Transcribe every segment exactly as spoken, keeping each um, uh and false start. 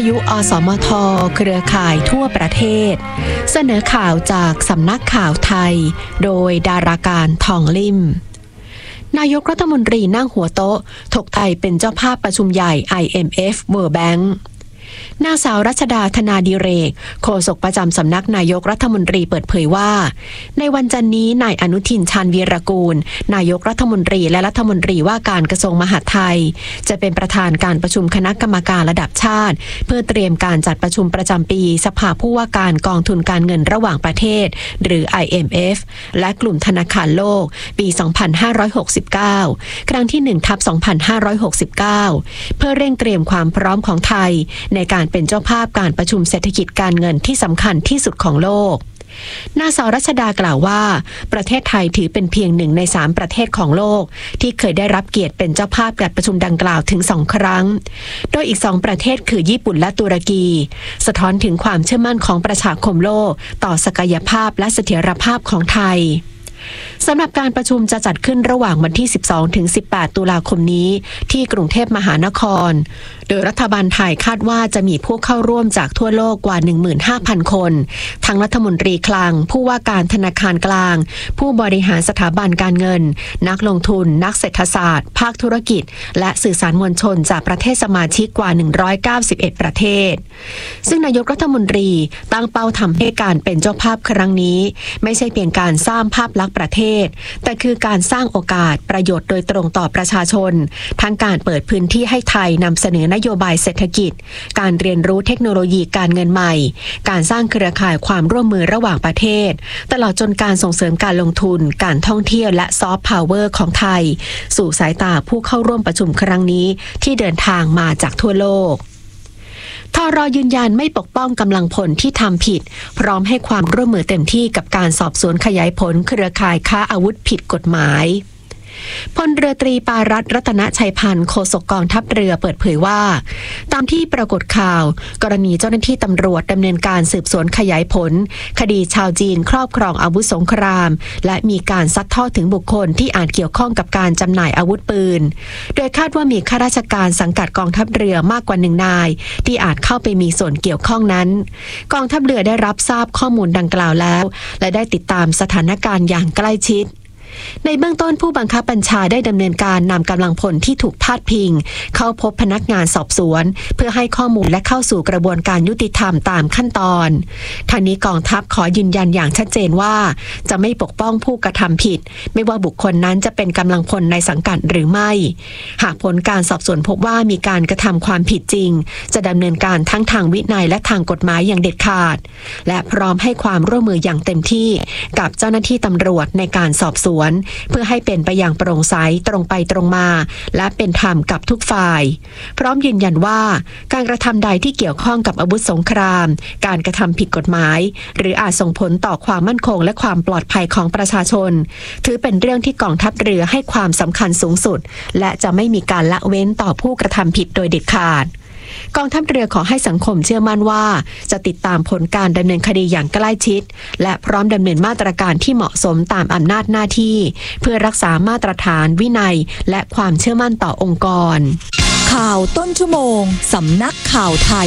ยุอสมทเครือข่ายทั่วประเทศเสนอข่าวจากสำนักข่าวไทยโดยดาราการทองลิ่มนายกรัฐมนตรีนั่งหัวโต๊ะถกไทยเป็นเจ้าภาพประชุมใหญ่ ไอ เอ็ม เอฟ World Bankนางสาวรัชดาธนาดิเรกโฆษกประจำสำนักนายกรัฐมนตรีเปิดเผยว่าในวันจันทร์นี้นายอนุทินชาญวีรกูลนายกรัฐมนตรีและรัฐมนตรีว่าการกระทรวงมหาดไทยจะเป็นประธานการประชุมคณะกรรมการระดับชาติเพื่อเตรียมการจัดประชุมประจำปีสภาผู้ว่าการกองทุนการเงินระหว่างประเทศหรือ ไอ เอ็ม เอฟ และกลุ่มธนาคารโลกปี สองพันห้าร้อยหกสิบเก้า ครั้งที่ หนึ่งทับสองพันห้าร้อยหกสิบเก้า เพื่อเร่งเตรียมความพร้อมของไทยในการเป็นเจ้าภาพการประชุมเศรษฐกิจการเงินที่สำคัญที่สุดของโลกนางสาวรัชดากล่าวว่าประเทศไทยถือเป็นเพียงหนึ่งในสามประเทศของโลกที่เคยได้รับเกียรติเป็นเจ้าภาพการประชุมดังกล่าวถึงสองครั้งโดยอีกสองประเทศคือญี่ปุ่นและตุรกีสะท้อนถึงความเชื่อมั่นของประชาคมโลกต่อศักยภาพและเสถียรภาพของไทยสำหรับการประชุมจะจัดขึ้นระหว่างวันที่ สิบสองถึงสิบแปด ตุลาคมนี้ที่กรุงเทพมหานครโดยรัฐบาลไทยคาดว่าจะมีผู้เข้าร่วมจากทั่วโลกกว่า หนึ่งหมื่นห้าพัน คนทั้งรัฐมนตรีคลังผู้ว่าการธนาคารกลางผู้บริหารสถาบันการเงินนักลงทุนนักเศรษฐศาสตร์ภาคธุรกิจและสื่อสารมวลชนจากประเทศสมาชิกกว่าหนึ่งร้อยเก้าสิบเอ็ดประเทศซึ่งนายกรัฐมนตรีตั้งเป้าทำให้การเป็นเจ้าภาพครั้งนี้ไม่ใช่เพียงการสร้างภาพลักษณ์ประเทศแต่คือการสร้างโอกาสประโยชน์โดยตรงต่อประชาชนทั้งการเปิดพื้นที่ให้ไทยนำเสนอนโยบายเศรษฐกิจการเรียนรู้เทคโนโลยีการเงินใหม่การสร้างเครือข่ายความร่วมมือระหว่างประเทศตลอดจนการส่งเสริมการลงทุนการท่องเที่ยวและซอฟต์พาวเวอร์ของไทยสู่สายตาผู้เข้าร่วมประชุมครั้งนี้ที่เดินทางมาจากทั่วโลกทร.ยืนยันไม่ปกป้องกำลังพลที่ทำผิดพร้อมให้ความร่วมมือเต็มที่กับการสอบสวนขยายผลเครือข่ายค้าอาวุธผิดกฎหมายพลเรือตรีปารัตน์รัตนชัยพันธ์โฆษกกองทัพเรือเปิดเผยว่าตามที่ปรากฏข่าวกรณีเจ้าหน้าที่ตำรวจดำเนินการสืบสวนขยายผลคดีชาวจีนครอบครองอาวุธสงครามและมีการซัดทอดถึงบุคคลที่อาจเกี่ยวข้องกับการจำหน่ายอาวุธปืนโดยคาดว่ามีข้าราชการสังกัดกองทัพเรือมากกว่าหนึ่งนายที่อาจเข้าไปมีส่วนเกี่ยวข้องนั้นกองทัพเรือได้รับทราบข้อมูลดังกล่าวแล้วและได้ติดตามสถานการณ์อย่างใกล้ชิดในเบื้องต้นผู้บังคับบัญชาได้ดำเนินการนำกำลังพลที่ถูกพาดพิงเข้าพบพนักงานสอบสวนเพื่อให้ข้อมูลและเข้าสู่กระบวนการยุติธรรมตามขั้นตอนทางนี้กองทัพขอยืนยันอย่างชัดเจนว่าจะไม่ปกป้องผู้กระทำผิดไม่ว่าบุคคลนั้นจะเป็นกำลังพลในสังกัดหรือไม่หากผลการสอบสวนพบว่ามีการกระทำความผิดจริงจะดำเนินการทั้งทางวินัยและทางกฎหมายอย่างเด็ดขาดและพร้อมให้ความร่วมมืออย่างเต็มที่กับเจ้าหน้าที่ตำรวจในการสอบสวนเพื่อให้เป็นไปอย่างโปร่งใสตรงไปตรงมาและเป็นธรรมกับทุกฝ่ายพร้อมยืนยันว่าการกระทำใดที่เกี่ยวข้องกับอาวุธสงครามการกระทำผิดกฎหมายหรืออาจส่งผลต่อความมั่นคงและความปลอดภัยของประชาชนถือเป็นเรื่องที่กองทัพเรือให้ความสำคัญสูงสุดและจะไม่มีการละเว้นต่อผู้กระทำผิดโดยเด็ดขาดกองทัพเรือขอให้สังคมเชื่อมั่นว่าจะติดตามผลการดำเนินคดีอย่างใกล้ชิดและพร้อมดำเนินมาตรการที่เหมาะสมตามอำนาจหน้าที่เพื่อรักษามาตรฐานวินัยและความเชื่อมั่นต่อองค์กรข่าวต้นชั่วโมงสำนักข่าวไทย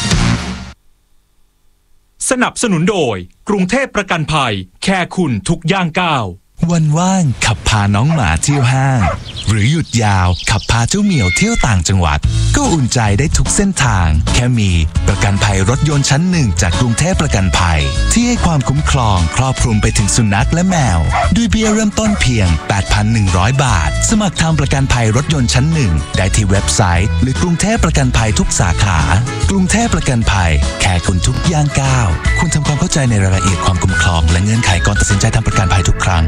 สนับสนุนโดยกรุงเทพประกันภัยแค่คุณทุกย่างก้าววันว่างขับพาน้องหมาเที่ยวห้างหรือหยุดยาวขับพาเจ้าเหมียวเที่ยวต่างจังหวัดก็อุ่นใจได้ทุกเส้นทางแค่มีประกันภัยรถยนต์ชั้นหนึ่งจากกรุงเทพประกันภัยที่ให้ความคุ้มครองครอบคลุมไปถึงสุนัขและแมวด้วยเบี้ยเริ่มต้นเพียง แปดพันหนึ่งร้อย บาทสมัครทำประกันภัยรถยนต์ชั้นหนึ่งได้ที่เว็บไซต์หรือกรุงเทพประกันภัยทุกสาขากรุงเทพประกันภัยแค่คุณทุกย่างก้าวคุณทำความเข้าใจในรายละเอียดความคุ้มครองและเงื่อนไขก่อนตัดสินใจทำประกันภัยทุกครั้ง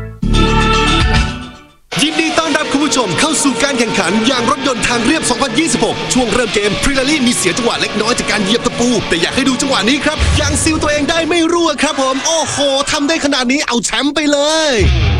ยินดีต้อนรับคุณผู้ชมเข้าสู่การแข่งขันยางรถยนต์ทางเรียบ สองพันยี่สิบหก ช่วงเริ่มเกมพรีลารี่มีเสียจังหวะเล็กน้อยจากการเหยียบตะปูแต่อยากให้ดูจังหวะนี้ครับยางซิลตัวเองได้ไม่รั่วครับผมโอ้โหทำได้ขนาดนี้เอาแชมป์ไปเลย